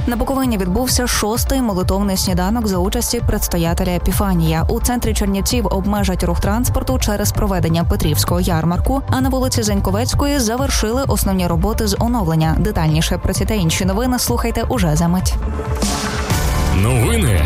На Буковині відбувся 6-й молитовний сніданок за участі предстоятеля Епіфанія. У центрі Чернівців обмежать рух транспорту через проведення Петрівського ярмарку, а на вулиці Заньковецької завершили основні роботи з оновлення. Детальніше про ці та інші новини слухайте уже за мить. Новини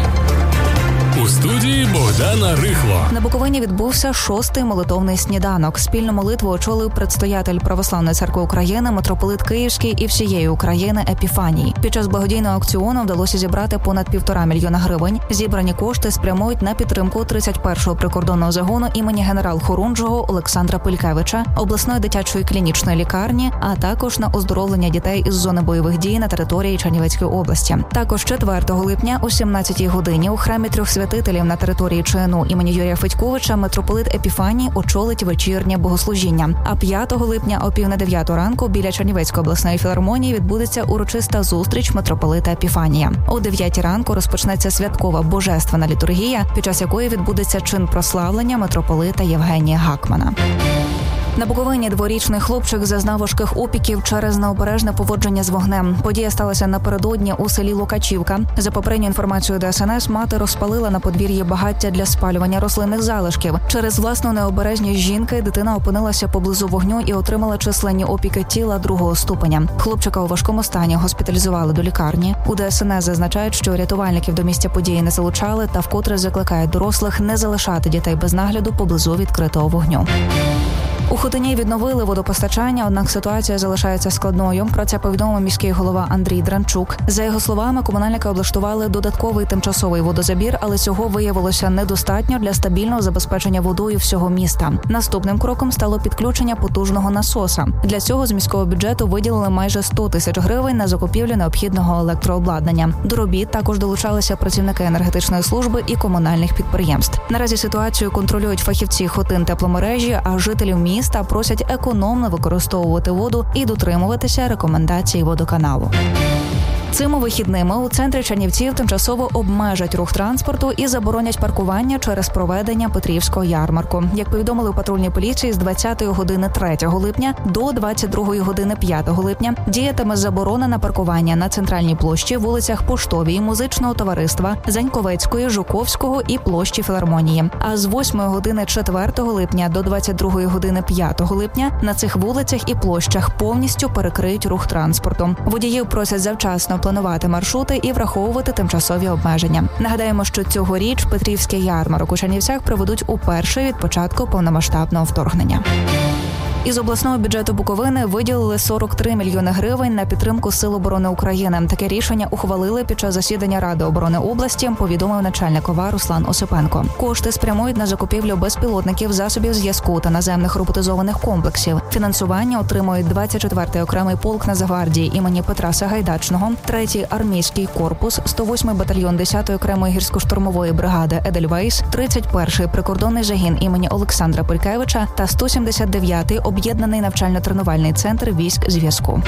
у студії Богдана Рихло. На Буковині відбувся 6-й молитовний сніданок. Спільну молитву очолив предстоятель Православної церкви України, митрополит Київський і всієї України Епіфаній. Під час благодійного аукціону вдалося зібрати понад 1,5 мільйона гривень. Зібрані кошти спрямують на підтримку 31-го прикордонного загону імені генерал-хорунжого Олександра Пилькевича, обласної дитячої клінічної лікарні, а також на оздоровлення дітей із зони бойових дій на території Чернівецької області. Також 4 липня о 17-й годині у храмі Трьох Святителів на території ЧНУ імені Юрія Федьковича митрополит Епіфаній очолить вечірнє богослужіння. А 5 липня о 8:45 ранку біля Чернівецької обласної філармонії відбудеться урочиста зустріч митрополита Епіфанія. О 9 ранку розпочнеться святкова божественна літургія, під час якої відбудеться чин прославлення митрополита Євгенія Гакмана. На Буковині 2-річний хлопчик зазнав важких опіків через необережне поводження з вогнем. Подія сталася напередодні у селі Лукачівка. За попередньою інформацією ДСНС, мати розпалила на подвір'ї багаття для спалювання рослинних залишків. Через власну необережність жінки дитина опинилася поблизу вогню і отримала численні опіки тіла 2-го ступеня. Хлопчика у важкому стані госпіталізували до лікарні. У ДСНС зазначають, що рятувальників до місця події не залучали та вкотре закликають дорослих не залишати дітей без нагляду поблизу відкритого вогню. У Хотині відновили водопостачання, однак ситуація залишається складною. Про це повідомив міський голова Андрій Дранчук. За його словами, комунальники облаштували додатковий тимчасовий водозабір, але цього виявилося недостатньо для стабільного забезпечення водою всього міста. Наступним кроком стало підключення потужного насоса. Для цього з міського бюджету виділили майже 100 тисяч гривень на закупівлю необхідного електрообладнання. До робіт також долучалися працівники енергетичної служби і комунальних підприємств. Наразі ситуацію контролюють фахівці Хотин-тепломережі, а жителів міста просять економно використовувати воду і дотримуватися рекомендацій водоканалу. Цими вихідними у центрі Чернівців тимчасово обмежать рух транспорту і заборонять паркування через проведення Петрівського ярмарку. Як повідомили у патрульній поліції, з 20-ї години 3 липня до 22-ї години 5 липня діятиме заборона на паркування на центральній площі, вулицях Поштовій, Музичного товариства, Заньковецької, Жуковського і площі Філармонії. А з 8-ї години 4 липня до 22-ї години 5 липня на цих вулицях і площах повністю перекриють рух транспорту. Водіїв просять завчасно планувати маршрути і враховувати тимчасові обмеження. Нагадаємо, що цьогоріч Петрівський ярмарок у Чернівцях проведуть уперше від початку повномасштабного вторгнення. Із обласного бюджету Буковини виділили 43 мільйони гривень на підтримку Сил оборони України. Таке рішення ухвалили під час засідання Ради оборони області, повідомив начальник ОВА Руслан Осипенко. Кошти спрямують на закупівлю безпілотників, засобів зв'язку та наземних роботизованих комплексів. Фінансування отримують 24-й окремий полк Нацгвардії імені Петра Сагайдачного, 3-й армійський корпус, 108-й батальйон 10-ї окремої гірсько-штурмової бригади Едельвейс, 31-й прикордонний загін імені Олександра Пилькевича та 179-й об'єднаний навчально-тренувальний центр військ зв'язку.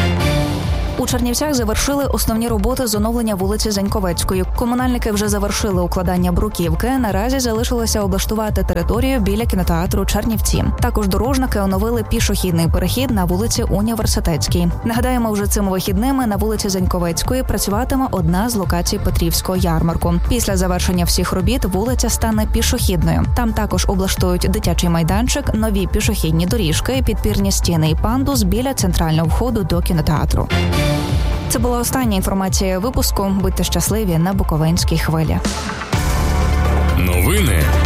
У Чернівцях завершили основні роботи з оновлення вулиці Заньковецької. Комунальники вже завершили укладання бруківки. Наразі залишилося облаштувати територію біля кінотеатру Чернівці. Також дорожники оновили пішохідний перехід на вулиці Університетській. Нагадаємо, вже цими вихідними на вулиці Заньковецької працюватиме одна з локацій Петрівського ярмарку. Після завершення всіх робіт вулиця стане пішохідною. Там також облаштують дитячий майданчик, нові пішохідні доріжки, підпірні стіни і пандус біля центрального входу до кінотеатру. Це була остання інформація випуску. Будьте щасливі на Буковинській хвилі. Новини